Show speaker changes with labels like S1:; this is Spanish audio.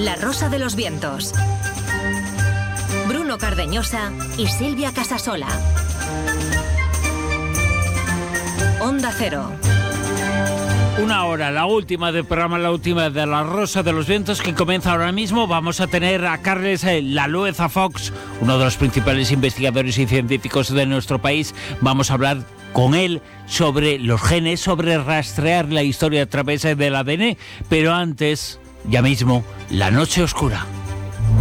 S1: La Rosa de los Vientos. Bruno Cardeñosa y Silvia Casasola. Onda Cero.
S2: Una hora, la última del programa, la última de La Rosa de los Vientos, que comienza ahora mismo. Vamos a tener a Carles Lalueza Fox, uno de los principales investigadores y científicos de nuestro país. Vamos a hablar con él sobre los genes, sobre rastrear la historia a través del ADN. Pero antes, ya mismo, La Noche Oscura.